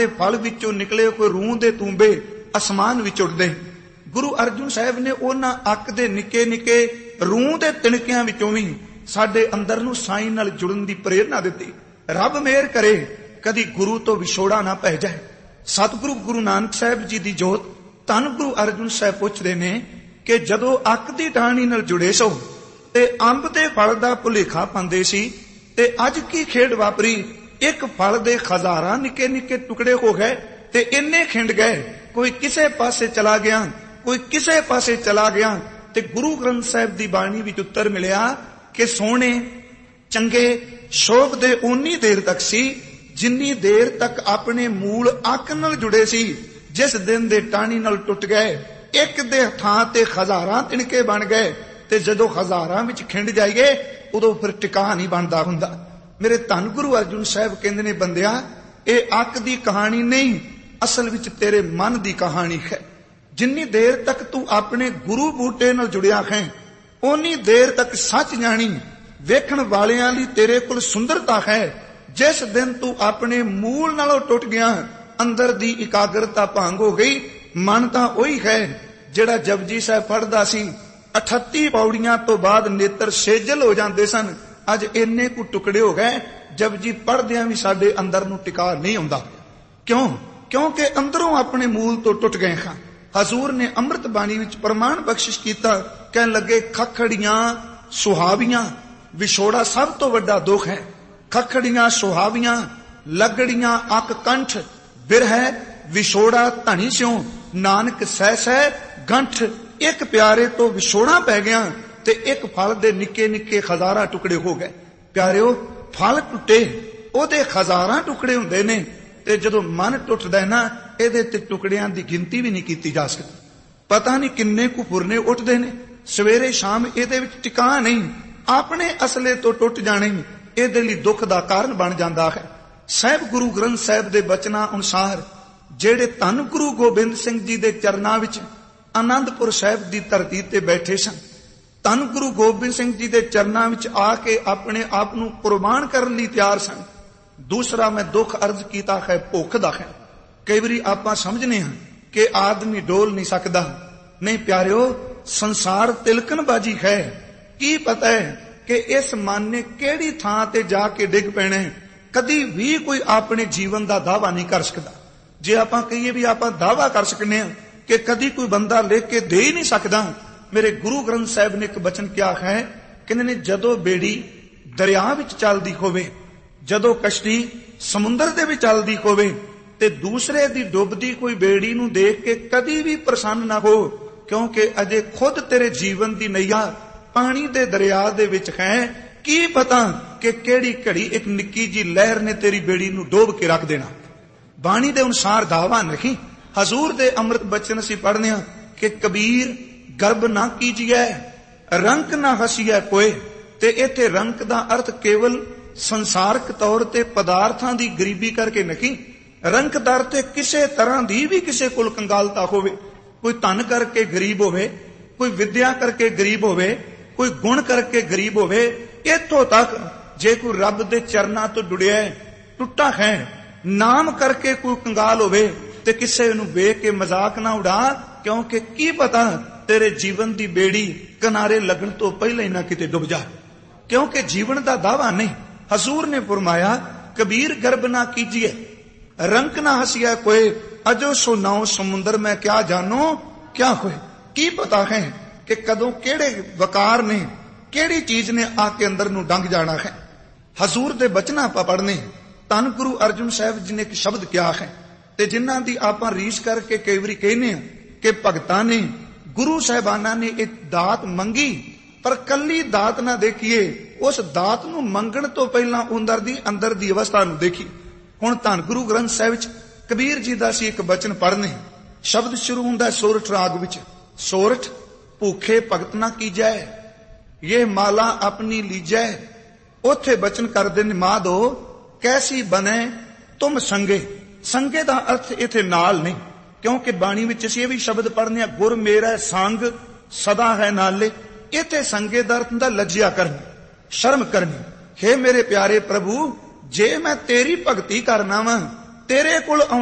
ਦੇ ਫਲ ਵਿੱਚੋਂ ਨਿਕਲੇ ਕੋਈ ਰੂਹ ਦੇ ਤੂੰਬੇ ਅਸਮਾਨ ਵਿੱਚ ਉੱਡਦੇ। ਗੁਰੂ ਅਰਜਨ ਸਾਹਿਬ ਨੇ ਉਹਨਾਂ ਅੱਕ ਦੇ ਨਿੱਕੇ ਨਿੱਕੇ ਰੂਹ ਦੇ ਤਿਣਕਿਆਂ ਵਿੱਚੋਂ ਵੀ ਸਾਡੇ ਅੰਦਰ ਨੂੰ ਸਾਈਂ ਨਾਲ ਜੁੜਨ ਦੀ ਪ੍ਰੇਰਨਾ ਦਿੱਤੀ। ਰੱਬ ਮਿਹਰ ਕਰੇ ਕਦੀ ਗੁਰੂ ਤੋਂ ਵਿਛੋੜਾ ਨਾ ਪੈ ਜਾਏ। ਸਤਿਗੁਰੂ ਗੁਰੂ ਨਾਨਕ ਸਾਹਿਬ ਜੀ ਦੀ ਜੋਤ ਧੰਨ ਗੁਰੂ ਅਰਜਨ ਸਾਹਿਬ ਪੁੱਛਦੇ ਨੇ ਕਿ ਜਦੋਂ ਅੱਕ ਦੀ ਟਾਹਣੀ ਨਾਲ ਜੁੜੇ ਸੋ ਤੇ ਅੰਬ ਦੇ ਫਲ ਦਾ ਭੁਲੇਖਾ ਪਾਉਂਦੇ ਸੀ ਤੇ ਅੱਜ ਕੀ ਖੇਡ ਵਾਪਰੀ, ਇੱਕ ਫਲ ਦੇ ਹਜ਼ਾਰਾਂ ਨਿੱਕੇ ਨਿੱਕੇ ਟੁਕੜੇ ਹੋ ਗਏ ਤੇ ਇੰਨੇ ਖਿੰਡ ਗਏ, ਕੋਈ ਕਿਸੇ ਪਾਸੇ ਚਲਾ ਗਿਆ, ਕੋਈ ਕਿਸੇ ਪਾਸੇ ਚਲਾ ਗਿਆ। ਤੇ ਗੁਰੂ ਗ੍ਰੰਥ ਸਾਹਿਬ ਦੀ ਬਾਣੀ ਵਿੱਚ ਉੱਤਰ ਮਿਲਿਆ ਕਿ ਸੋਹਣੇ ਚੰਗੇ ਸ਼ੋਭਦੇ ਉਨੀ ਦੇਰ ਤੱਕ ਸੀ ਜਿੰਨੀ ਦੇਰ ਤੱਕ ਆਪਣੇ ਮੂਲ ਅੱਕ ਨਾਲ ਜੁੜੇ ਸੀ। ਜਿਸ ਦਿਨ ਦੇ ਟਾਹਣੀ ਨਾਲ ਟੁੱਟ ਗਏ, ਇੱਕ ਦੇ ਥਾਂ ਤੇ ਹਜ਼ਾਰਾਂ ਤਿਣਕੇ ਬਣ ਗਏ ਤੇ ਜਦੋਂ ਹਜ਼ਾਰਾਂ ਵਿੱਚ ਖਿੰਡ ਜਾਈਏ ਉਦੋਂ ਫਿਰ ਟਿਕਾ ਨਹੀਂ ਬਣਦਾ ਹੁੰਦਾ। ਮੇਰੇ ਧੰਨ ਗੁਰੂ ਅਰਜਨ ਸਾਹਿਬ ਕਹਿੰਦੇ ਨੇ, ਬੰਦਿਆ ਇਹ ਅੱਕ ਦੀ ਕਹਾਣੀ ਨਹੀਂ, ਅਸਲ ਵਿੱਚ ਤੇਰੇ ਮਨ ਦੀ ਕਹਾਣੀ ਹੈ। ਜਿੰਨੀ ਦੇਰ ਤੱਕ ਤੂੰ ਆਪਣੇ ਗੁਰੂ ਬੂਟੇ ਨਾਲ ਜੁੜਿਆ ਹੈ ਓਨੀ ਦੇਰ ਤੱਕ ਸੱਚ ਜਾਣੀ, ਵੇਖਣ ਵਾਲਿਆਂ ਲਈ ਤੇਰੇ ਕੋਲ ਸੁੰਦਰਤਾ ਹੈ। ਜਿਸ ਦਿਨ ਤੂੰ ਆਪਣੇ ਮੂਲ ਨਾਲੋਂ ਟੁੱਟ ਗਿਆ, ਅੰਦਰ ਦੀ ਇਕਾਗਰਤਾ ਭੰਗ ਹੋ ਗਈ। ਮਨ ਤਾਂ ਉਹੀ ਹੈ ਜਿਹੜਾ ਜਪਜੀ ਸਾਹਿਬ ਪੜ੍ਹਦਾ ਸੀ, 38 ਪੌੜੀਆਂ ਤੋਂ ਬਾਅਦ ਨੇਤਰ ਸੇਜਲ ਹੋ ਜਾਂਦੇ ਸਨ। ਅੱਜ ਇੰਨੇ ਕੁ ਟੁਕੜੇ ਹੋ ਗਏ, ਜਪਜੀ ਪੜ੍ਹਦਿਆਂ ਵੀ ਸਾਡੇ ਅੰਦਰ ਨੂੰ ਟਿਕਾ ਨਹੀਂ ਆਉਂਦਾ। ਕਿਉਂ? ਕਿਉਂਕਿ ਅੰਦਰੋਂ ਆਪਣੇ ਮੂਲ ਤੋਂ ਟੁੱਟ ਗਏ ਹਾਂ। ਹਜ਼ੂਰ ਨੇ ਅੰਮ੍ਰਿਤ ਬਾਣੀ ਵਿੱਚ ਪ੍ਰਮਾਣ ਬਖਸ਼ਿਸ਼ ਕੀਤਾ, ਕਹਿਣ ਲੱਗੇ ਖੱਖੜੀਆਂ ਸੁਹਾਵੀਆਂ ਵਿਛੋੜਾ ਸਭ ਤੋਂ ਵੱਡਾ ਦੁੱਖ ਹੈ। ਖੱਖੜੀਆਂ ਸੁਹਾਵੀਆਂ ਲੱਗੜੀਆਂ ਅੱਕ ਕੰਠ ਬਿਰਹਿ ਵਿਛੋੜਾ ਧਣੀ ਸਿਉ ਨਾਨਕ ਸਹਿ ਸਹਿ ਗੰਠ। ਇੱਕ ਪਿਆਰੇ ਤੋਂ ਵਿਛੋੜਾ ਪੈ ਗਿਆ ਤੇ ਇੱਕ ਫਲ ਦੇ ਨਿੱਕੇ ਨਿੱਕੇ ਹਜ਼ਾਰਾਂ ਟੁਕੜੇ ਹੋ ਗਏ। ਪਿਆਰਿਓ, ਫਲ ਟੁੱਟੇ ਉਹਦੇ ਹਜ਼ਾਰਾਂ ਟੁਕੜੇ ਹੁੰਦੇ ਨੇ ਤੇ ਜਦੋਂ ਮਨ ਟੁੱਟਦਾ ਨਾ ਇਹਦੇ ਤੇ ਟੁਕੜਿਆਂ ਦੀ ਗਿਣਤੀ ਵੀ ਨਹੀਂ ਕੀਤੀ ਜਾ ਸਕਦੀ। ਪਤਾ ਨਹੀਂ ਕਿੰਨੇ ਕੁ ਫੁਰਨੇ ਉੱਠਦੇ ਨੇ ਸਵੇਰੇ ਸ਼ਾਮ, ਇਹਦੇ ਵਿੱਚ ਟਿਕਾ ਨਹੀਂ। ਆਪਣੇ ਅਸਲੇ ਤੋਂ ਟੁੱਟ ਜਾਣੇ ਇਹਦੇ ਲਈ ਦੁੱਖ ਦਾ ਕਾਰਨ ਬਣ ਜਾਂਦਾ ਹੈ। ਸਾਹਿਬ ਗੁਰੂ ਗ੍ਰੰਥ ਸਾਹਿਬ ਦੇ ਬਚਨਾਂ ਅਨੁਸਾਰ ਜਿਹੜੇ ਧੰਨ ਗੁਰੂ ਗੋਬਿੰਦ ਸਿੰਘ ਜੀ ਦੇ ਚਰਨਾਂ ਵਿੱਚ ਆਨੰਦਪੁਰ ਸਾਹਿਬ ਦੀ ਧਰਤੀ ਤੇ ਬੈਠੇ ਸਨ, ਧੰਨ ਗੁਰੂ ਗੋਬਿੰਦ ਸਿੰਘ ਜੀ ਦੇ ਚਰਨਾਂ ਵਿੱਚ ਆ ਕੇ ਆਪਣੇ ਆਪ ਨੂੰ ਕੁਰਬਾਨ ਕਰਨ ਲਈ ਤਿਆਰ ਸਨ। ਦੂਸਰਾ ਮੈਂ ਦੁੱਖ ਅਰਜ਼ ਕੀਤਾ ਹੈ ਭੁੱਖ ਦਾ ਹੈ। ਕਈ ਵਾਰੀ ਆਪਾਂ ਸਮਝਨੇ ਹਾਂ ਕਿ ਆਦਮੀ ਡੋਲ ਨਹੀਂ ਸਕਦਾ। ਨਹੀਂ ਪਿਆਰਿਓ, ਸੰਸਾਰ ਤਿਲਕਣਬਾਜੀ ਹੈ। ਕੀ ਪਤਾ ਹੈ ਕਿ ਇਸ ਮਨ ਨੇ ਕਿਹੜੀ ਥਾਂ ਤੇ ਜਾ ਕੇ ਡਿੱਗ ਪੈਣਾ। ਕਦੀ ਵੀ ਕੋਈ ਆਪਣੇ ਜੀਵਨ ਦਾ ਦਾਅਵਾ ਨਹੀਂ ਕਰ ਸਕਦਾ। ਜੇ ਆਪਾਂ ਕਹੀਏ ਵੀ ਆਪਾਂ ਦਾਅਵਾ ਕਰ ਸਕਨੇ ਹਾਂ ਕਿ ਕਦੀ ਕੋਈ ਬੰਦਾ ਲਿਖ ਕੇ ਦੇ ਹੀ ਨਹੀਂ ਸਕਦਾ। ਮੇਰੇ ਗੁਰੂ ਗ੍ਰੰਥ ਸਾਹਿਬ ਨੇ ਇੱਕ ਬਚਨ ਕਿਹਾ ਹੈ, ਕਹਿੰਦੇ ਨੇ ਜਦੋਂ ਬੇੜੀ ਦਰਿਆ ਵਿੱਚ ਚੱਲਦੀ ਹੋਵੇ, ਜਦੋਂ ਕਸ਼ਤੀ ਸਮੁੰਦਰ ਦੇ ਵਿੱਚ ਚੱਲਦੀ ਹੋਵੇ ਤੇ ਦੂਸਰੇ ਦੀ ਡੁੱਬਦੀ ਕੋਈ ਬੇੜੀ ਨੂੰ ਦੇਖ ਕੇ ਕਦੀ ਵੀ ਪ੍ਰਸੰਨ ਨਾ ਹੋ, ਕਿਉਂਕਿ ਅਜੇ ਖੁਦ ਤੇਰੇ ਜੀਵਨ ਦੀ ਨਈਆ ਪਾਣੀ ਦੇ ਦਰਿਆ ਦੇ ਵਿੱਚ ਹੈ। ਕੀ ਪਤਾ ਕਿ ਕਿਹੜੀ ਘੜੀ ਇੱਕ ਨਿੱਕੀ ਜੀ ਲਹਿਰ ਨੇ ਤੇਰੀ ਬੇੜੀ ਨੂੰ ਡੋਬ ਕੇ ਰੱਖ ਦੇਣਾ। ਬਾਣੀ ਦੇ ਅਨੁਸਾਰ ਦਾਵਾ ਨਹੀਂ। ਹਜ਼ੂਰ ਦੇ ਅੰਮ੍ਰਿਤ ਬਚਨ ਅਸੀਂ ਪੜ੍ਹਨੇ ਆ ਕਿ ਕਬੀਰ ਗਰਬ ਨਾ ਕੀਜੀਐ ਰੰਕ ਨਾ ਹਸੀਐ ਕੋਏ। ਤੇ ਇੱਥੇ ਰੰਕ ਦਾ ਅਰਥ ਕੇਵਲ ਸੰਸਾਰਕ ਤੌਰ ਤੇ ਪਦਾਰਥਾਂ ਦੀ ਗਰੀਬੀ ਕਰਕੇ ਨਹੀਂ। ਰੰਕ ਦਾ ਅਰਥ ਕਿਸੇ ਤਰ੍ਹਾਂ ਦੀ ਵੀ ਕਿਸੇ ਕੋਲ ਕੰਗਾਲਤਾ ਹੋਵੇ, ਕੋਈ ਧਨ ਕਰਕੇ ਗਰੀਬ ਹੋਵੇ, ਕੋਈ ਵਿਦਿਆ ਕਰਕੇ ਗਰੀਬ ਹੋਵੇ, ਕੋਈ ਗੁਣ ਕਰਕੇ ਗਰੀਬ ਹੋਵੇ। ਇੱਥੋਂ ਤੱਕ ਜੇ ਕੋਈ ਰੱਬ ਦੇ ਚਰਨਾਂ ਤੋਂ ਜੁੜਿਆ ਟੁੱਟਾ ਹੈ, ਨਾਮ ਕਰਕੇ ਕੋਈ ਕੰਗਾਲ ਹੋਵੇ ਤੇ ਕਿਸੇ ਨੂੰ ਵੇਖ ਕੇ ਮਜ਼ਾਕ ਨਾ ਉਡਾ, ਕਿਉਂਕਿ ਕੀ ਪਤਾ ਤੇਰੇ ਜੀਵਨ ਦੀ ਬੇੜੀ ਕਿਨਾਰੇ ਲੱਗਣ ਤੋਂ ਪਹਿਲਾਂ ਹੀ ਨਾ ਕਿਤੇ ਡੁੱਬ ਜਾ। ਕਿਉਂਕਿ ਜੀਵਨ ਦਾ ਦਾਵਾ ਨਹੀਂ। ਹਜ਼ੂਰ ਨੇ ਫਰਮਾਇਆ ਕਬੀਰ ਗਰਬ ਨਾ ਕੀਜੀਏ ਰੰਕ ਨਾ ਹਸੀਆ ਕੋਏ ਅਜੋ ਸੋ ਨਾਉ ਸਮੁੰਦਰ ਮੈਂ ਕਿਆ ਜਾਨੋ ਕਿਆ ਹੋਏ। ਕੀ ਪਤਾ ਹੈ ਕਿ ਕਦੋਂ ਕਿਹੜੇ ਵਕਾਰ ਨੇ, ਕਿਹੜੀ ਚੀਜ਼ ਨੇ ਆ ਕੇ ਅੰਦਰ ਨੂੰ ਡੰਗ ਜਾਣਾ ਹੈ। ਹਜ਼ੂਰ ਦੇ ਬਚਨਾਂ ਆਪਾਂ ਪੜ੍ਹਨੇ। ਧੰਨ ਗੁਰੂ ਅਰਜਨ ਸਾਹਿਬ ਜੀ ਨੇ ਇੱਕ ਸ਼ਬਦ ਕਿਹਾ ਹੈ ਤੇ ਜਿਨ੍ਹਾਂ ਦੀ ਆਪਾਂ ਰੀਸ ਕਰਕੇ ਕਈ ਵਾਰੀ ਕਹਿੰਦੇ ਆ ਕਿ ਭਗਤਾਂ ਨੇ, ਗੁਰੂ ਸਾਹਿਬਾਨਾਂ ਨੇ ਇੱਕ ਦਾਤ ਮੰਗੀ, ਪਰ ਕੱਲੀ ਦਾਤ ਨਾ ਦੇਖੀਏ, ਉਸ ਦਾਤ ਨੂੰ ਮੰਗਣ ਤੋਂ ਪਹਿਲਾਂ ਅੰਦਰ ਦੀ ਅਵਸਥਾ ਨੂੰ ਦੇਖੀ। ਹੁਣ ਧੰਨ ਗੁਰੂ ਗ੍ਰੰਥ ਸਾਹਿਬ ਵਿੱਚ ਕਬੀਰ ਜੀ ਦਾ ਸੀ ਇੱਕ ਬਚਨ ਪੜ੍ਹਨੇ। ਸ਼ਬਦ ਸ਼ੁਰੂ ਹੁੰਦਾ ਸੋਰਠ ਰਾਗ ਵਿੱਚ। ਸੋਰਠ ਭੂਖੇ ਭਗਤ ਨਾ ਕੀਜੈ ਇਹ ਮਾਲਾ ਆਪਣੀ ਲੀਜੈ। ਉੱਥੇ ਬਚਨ ਕਰਦੇ ਨੇ ਮਾਧੋ ਕੈਸੀ ਬਨੇ ਤੁਮ ਸੰਗੇ। ਸੰਗੇ ਦਾ ਅਰਥ ਇੱਥੇ ਨਾਲ ਨਹੀਂ, ਕਿਉਂਕਿ ਬਾਣੀ ਵਿੱਚ ਅਸੀਂ ਇਹ ਵੀ ਸ਼ਬਦ ਪੜ੍ਹਨੇ ਆ ਗੁਰ ਮੇਰਾ ਸੰਗ ਸਦਾ ਹੈ ਨਾਲੇ। ਇੱਥੇ ਸੰਗੇ ਦਾ ਅਰਥ ਹੁੰਦਾ ਲੱਜਿਆ ਕਰਨੀ, ਸ਼ਰਮ ਕਰਨੀ। ਹੇ ਮੇਰੇ ਪਿਆਰੇ ਪ੍ਰਭੂ, ਜੇ ਮੈਂ ਤੇਰੀ ਭਗਤੀ ਕਰਨਾ ਵਾਂ, ਤੇਰੇ ਕੋਲ